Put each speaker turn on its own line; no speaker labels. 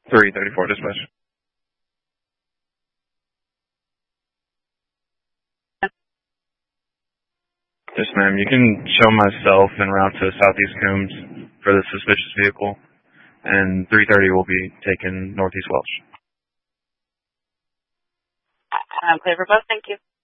334 dispatch. Yes, ma'am. You can show myself en route to Southeast Coombs for the suspicious vehicle, and 330 will be taken Northeast Welch.
I'm clear for both. Thank you.